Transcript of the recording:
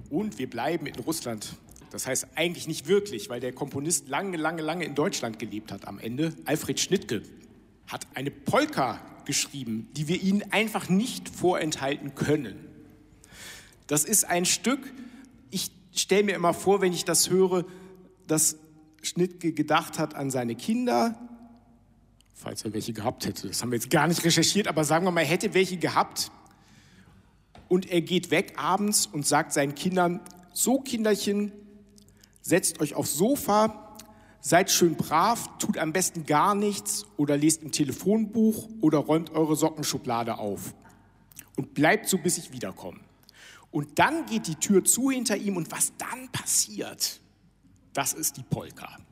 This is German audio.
Und wir bleiben in Russland. Das heißt eigentlich nicht wirklich, weil der Komponist lange in Deutschland gelebt hat am Ende. Alfred Schnittke hat eine Polka geschrieben, die wir Ihnen einfach nicht vorenthalten können. Das ist ein Stück, ich stelle mir immer vor, wenn ich das höre, dass Schnittke gedacht hat an seine Kinder, falls er welche gehabt hätte. Das haben wir jetzt gar nicht recherchiert, aber sagen wir mal, er hätte welche gehabt. Und er geht weg abends und sagt seinen Kindern, so Kinderchen, setzt euch aufs Sofa, seid schön brav, tut am besten gar nichts oder lest im Telefonbuch oder räumt eure Sockenschublade auf. Und bleibt so, bis ich wiederkomme. Und dann geht die Tür zu hinter ihm und was dann passiert, das ist die Polka.